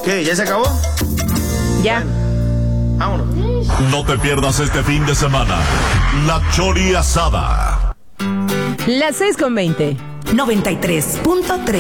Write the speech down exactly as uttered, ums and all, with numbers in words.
¿Qué? ¿Ya se acabó? Ya. Bueno, vámonos. No te pierdas este fin de semana La Chori Asada. Las seis con veinte. noventa y tres punto tres